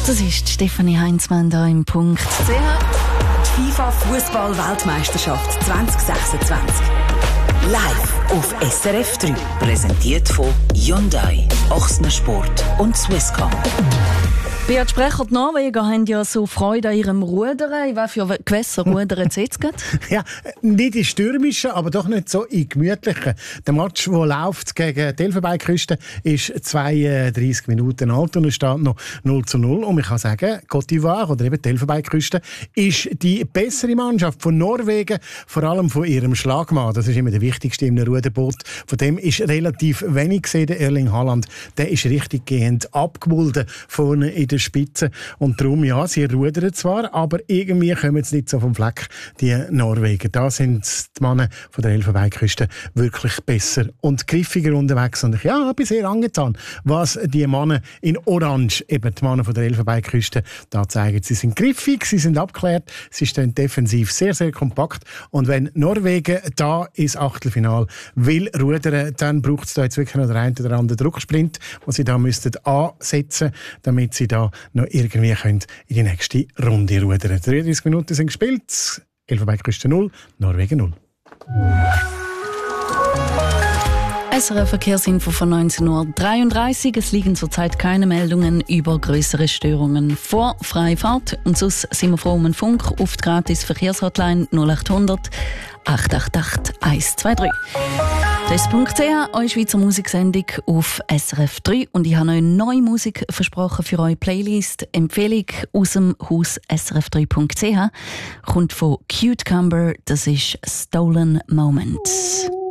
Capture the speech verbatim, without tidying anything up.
Das ist Stefanie Heinzmann hier im Punkt. Die FIFA-Fußball-Weltmeisterschaft zwanzig sechsundzwanzig. Live auf S R F drei. Präsentiert von Hyundai, Ochsner Sport und Swisscom. Beat Sprecher, die Norweger haben ja so Freude an ihrem Rudern. In welchen Gewässer rudern sie jetzt gerade? Ja, nicht in stürmischen, aber doch nicht so in gemütlichen. Der Match, der läuft gegen die Elfenbeinküste, ist zweiunddreissig Minuten alt und es steht noch null zu null. Und ich kann sagen, Côte d'Ivoire oder eben die Elfenbeinküste ist die bessere Mannschaft von Norwegen, vor allem von ihrem Schlagmann. Das ist immer der wichtigste im Ruderboot. Von dem ist relativ wenig gesehen. Der Erling Haaland, der ist richtig gehend abgewulden vorne in der Spitze. Und darum, ja, sie rudern zwar, aber irgendwie kommen sie nicht so vom Fleck, die Norwegen. Da sind die Männer von der Elfenbeinküste wirklich besser und griffiger unterwegs. Und ich ja, bin sehr angetan, was die Männer in Orange, eben die Männer von der Elfenbeinküste, da zeigen. Sie sind griffig, sie sind abgeklärt, sie stehen defensiv sehr, sehr kompakt. Und wenn Norwegen da ins Achtelfinale will rudern, dann braucht es da jetzt wirklich noch den einen oder anderen Drucksprint, den sie da müssten ansetzen, damit sie da noch irgendwie können in die nächste Runde rudern. dreiunddreissig Minuten sind gespielt. Elfenbeinküste null, Norwegen null. S R F-Verkehrsinfo von neunzehn Uhr dreiunddreißig. Es liegen zurzeit keine Meldungen über größere Störungen vor Freifahrt. Und sonst sind wir froh um einen Funk auf die gratis Verkehrshotline null acht hundert acht acht acht eins zwei drei. Das ist .ch, eure Schweizer Musiksendung auf S R F drei. Und ich habe euch neue Musik versprochen für eure Playlist. Empfehlung aus dem Haus S R F drei Punkt C H kommt von Cutember. Das ist Stolen Moments.